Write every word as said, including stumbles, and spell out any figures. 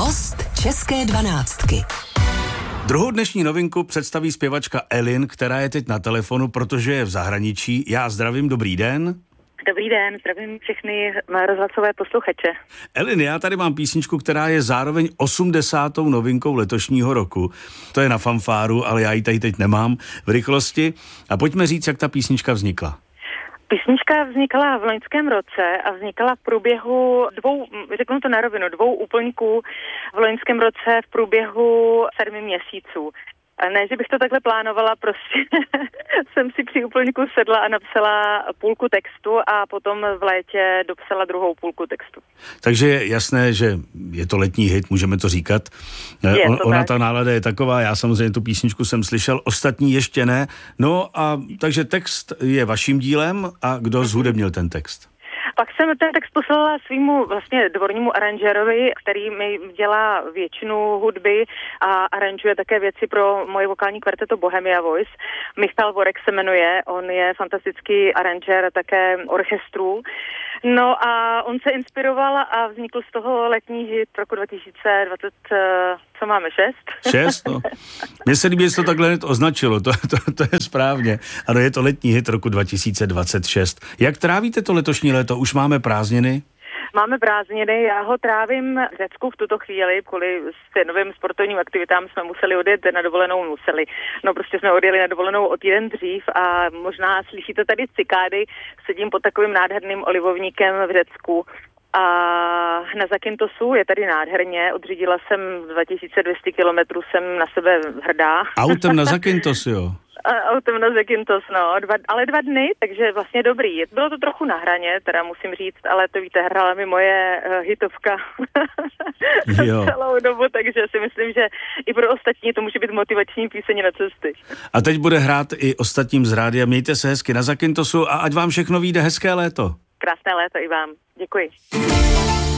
Host České dvanáctky. Druhou dnešní novinku představí zpěvačka Elin, která je teď na telefonu, protože je v zahraničí. Já zdravím, dobrý den. Dobrý den, zdravím všechny rozhlasové posluchače. Elin, já tady mám písničku, která je zároveň osmdesátou novinkou letošního roku. To je na fanfáru, ale já ji tady teď nemám v rychlosti. A pojďme říct, jak ta písnička vznikla. Písnička vznikala v loňském roce a vznikala v průběhu dvou, řeknu to na rovinu, dvou úplňků v loňském roce v průběhu sedmi měsíců. Ne, že bych to takhle plánovala, prostě jsem si při úplňku sedla a napsala půlku textu a potom v létě dopsala druhou půlku textu. Takže je jasné, že je to letní hit, můžeme to říkat. Je On, to ona tak. Ta nálada je taková, já samozřejmě tu písničku jsem slyšel, ostatní ještě ne. No a takže text je vaším dílem a kdo zhudebnil ten text? Pak jsem ten text poslala svýmu vlastně dvornímu aranžérovi, který mi dělá většinu hudby a aranžuje také věci pro moje vokální kvarteto Bohemia Voice. Michal Vorek se jmenuje, on je fantastický aranžér také orchestrů. No a on se inspiroval a vznikl z toho letní hit roku dva tisíce dvacet, co máme, šest? Šest, no. Mně se líbí, že to takhle hned označilo, to, to, to je správně. Ano, je to letní hit roku dva tisíce dvacet šest. Jak trávíte to letošní léto? Už máme prázdniny? Máme prázdniny, já ho trávím v Řecku v tuto chvíli, kvůli novým sportovním aktivitám jsme museli odjet na dovolenou, museli. No prostě jsme odjeli na dovolenou o týden dřív a možná slyšíte tady cikády, sedím pod takovým nádherným olivovníkem v Řecku. A na Zakyntosu je tady nádherně, odřídila jsem dva tisíce dvě stě kilometrů, jsem na sebe hrdá. Autem na Zakyntos, jo? Autem na Zakyntos, no, dva, ale dva dny, takže vlastně dobrý. Bylo to trochu na hraně, teda musím říct, ale to víte, hrála mi moje uh, hitovka celou dobu, takže si myslím, že i pro ostatní to může být motivační píseň na cesty. A teď bude hrát i ostatním z rádia. Mějte se hezky na Zakyntosu a ať vám všechno vyjde, hezké léto. Krásné léto i vám. Děkuji.